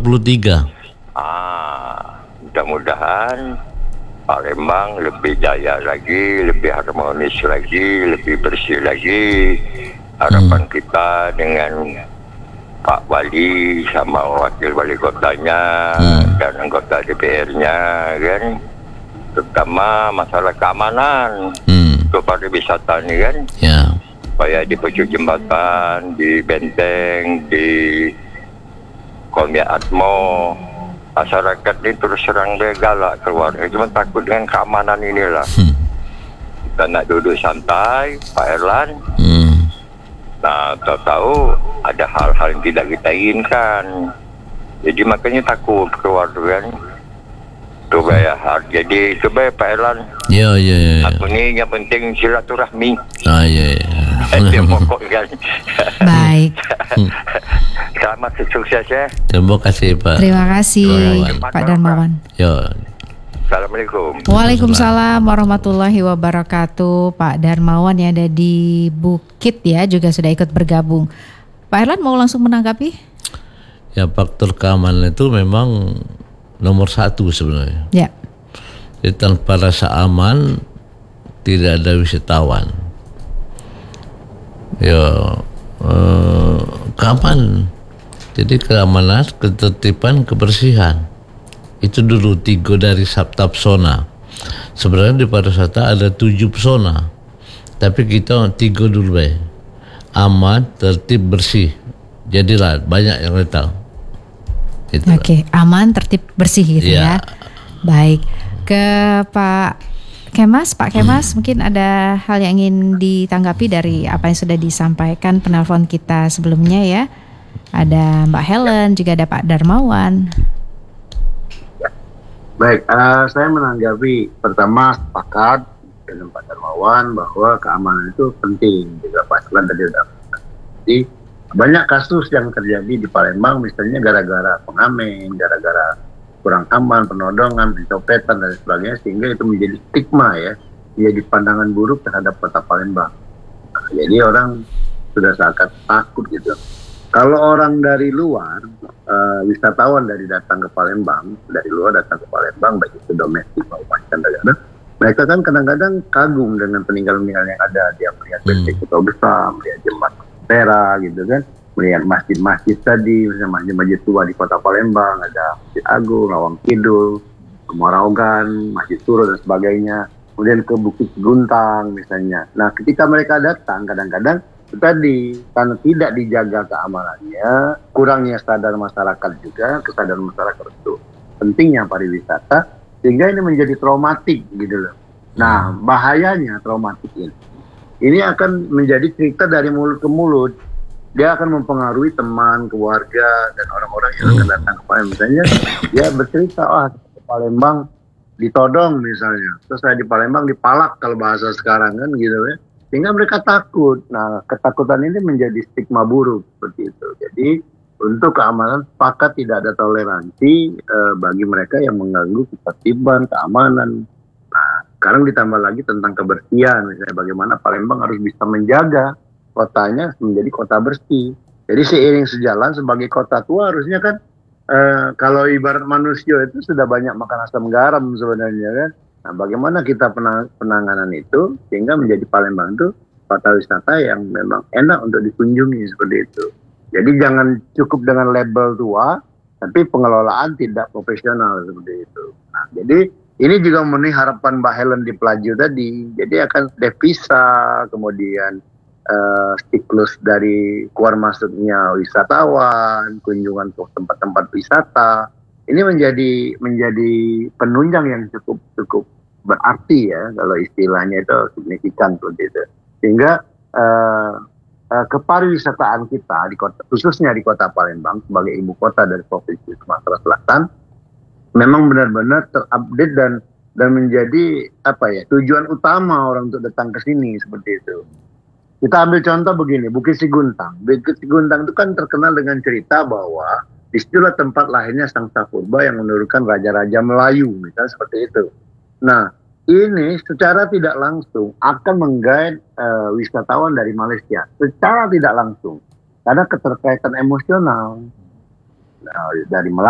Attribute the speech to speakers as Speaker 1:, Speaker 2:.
Speaker 1: 23.
Speaker 2: Mudah-mudahan Palembang lebih jaya lagi, lebih harmonis lagi, lebih bersih lagi. Harapan kita dengan Pak Wali sama wakil wali kotanya dan anggota DPR-nya kan, terutama masalah keamanan untuk pariwisata ini kan, supaya di pucuk jembatan, di benteng, di Komia Atmo, masyarakat ini terus serang galak keluar. Cuma takut dengan keamanan inilah. Kita nak duduk santai, Pak Erlan. Nah, tahu-tahu ada hal-hal yang tidak kita inginkan. Jadi makanya takut keluar tu kan. Coba ya. Jadi coba Pak Erlan.
Speaker 1: Ya.
Speaker 2: Aku ni yang penting silaturahmi.
Speaker 1: Ya.
Speaker 2: Dia pokok kan.
Speaker 3: Baik.
Speaker 2: Selamat sukses ya.
Speaker 1: Terima kasih Pak.
Speaker 3: Terima kasih Pak Darmawan.
Speaker 1: Ya.
Speaker 2: Assalamualaikum.
Speaker 3: Waalaikumsalam warahmatullahi wabarakatuh. Pak Darmawan yang ada di Bukit ya juga sudah ikut bergabung. Pak Erlan mau langsung menanggapi?
Speaker 1: Ya, faktor keamanan itu memang nomor 1 sebenarnya.
Speaker 3: Ya.
Speaker 1: Jadi tanpa rasa aman tidak ada wisatawan. Ya, keamanan. Jadi keamanan, ketertiban, kebersihan. Itu dulu 3 dari Sabta Pesona. Sebenarnya di pariwisata ada 7 pesona, tapi kita 3 dulu baik. Aman, tertib, bersih. Jadilah banyak yang tahu.
Speaker 3: Oke, aman, tertib, bersih gitu ya. Baik, ke Pak Kemas, mungkin ada hal yang ingin ditanggapi dari apa yang sudah disampaikan penelpon kita sebelumnya ya. Ada Mbak Helen, juga ada Pak Darmawan.
Speaker 4: Baik, saya menanggapi pertama sepakat dengan Pak Darmawan bahwa keamanan itu penting. Juga Pak Erlan tadi sudah. Jadi banyak kasus yang terjadi di Palembang misalnya gara-gara pengamen, gara-gara kurang aman, penodongan, pencopetan dan sebagainya, sehingga itu menjadi stigma ya, menjadi pandangan buruk terhadap kota Palembang. Nah, jadi orang sudah sangat takut gitu. Kalau orang dari luar, wisatawan dari datang ke Palembang, dari luar datang ke Palembang, baik itu domestik maupun mancanegara, mereka kan kadang-kadang kagum dengan peninggalan-peninggalan yang ada. Dia melihat benteng Kota Besar, melihat jembatan Pera gitu kan, melihat masjid-masjid tadi, misalnya masjid-masjid tua di Kota Palembang, ada Masjid Agung, Lawang Kidul, Moraogan, Masjid Suro dan sebagainya. Kemudian ke Bukit Guntang misalnya. Nah, ketika mereka datang kadang-kadang tadi karena tidak dijaga keamanannya, kurangnya sadar masyarakat juga, kesadaran masyarakat itu pentingnya pariwisata, sehingga ini menjadi traumatik gitu loh. Nah, bahayanya traumatik ini akan menjadi cerita dari mulut ke mulut. Dia akan mempengaruhi teman, keluarga, dan orang-orang yang akan datang ke Palembang. Misalnya dia bercerita, ke Palembang ditodong misalnya, terus saya di Palembang dipalak kalau bahasa sekarang kan gitu ya. Sehingga mereka takut. Nah, ketakutan ini menjadi stigma buruk seperti itu. Jadi untuk keamanan sepakat tidak ada toleransi bagi mereka yang mengganggu ketertiban, keamanan. Nah, sekarang ditambah lagi tentang kebersihan. Misalnya bagaimana Palembang harus bisa menjaga kotanya menjadi kota bersih. Jadi seiring sejalan sebagai kota tua harusnya kan kalau ibarat manusia itu sudah banyak makan asam garam sebenarnya kan. Nah, bagaimana kita penanganan itu sehingga menjadi Palembang itu kota wisata yang memang enak untuk dikunjungi seperti itu. Jadi jangan cukup dengan label tua, tapi pengelolaan tidak profesional seperti itu. Nah, jadi ini juga memenuhi harapan Mbak Helen di Pelaju tadi. Jadi akan devisa, kemudian siklus dari keluar masuknya wisatawan, kunjungan ke tempat-tempat wisata. Ini menjadi penunjang yang cukup berarti ya, kalau istilahnya itu signifikan seperti itu. Sehingga kepariwisataan kita di kota, khususnya di Kota Palembang sebagai ibu kota dari Provinsi Sumatera Selatan, memang benar-benar terupdate dan menjadi tujuan utama orang untuk datang ke sini seperti itu. Kita ambil contoh begini, Bukit Siguntang. Bukit Siguntang itu kan terkenal dengan cerita bahwa disitulah tempat lahirnya Sang Sapurba yang menurunkan raja-raja Melayu, misalnya seperti itu. Nah, ini secara tidak langsung akan menggait wisatawan dari Malaysia, secara tidak langsung, karena keterkaitan emosional dari Malaysia.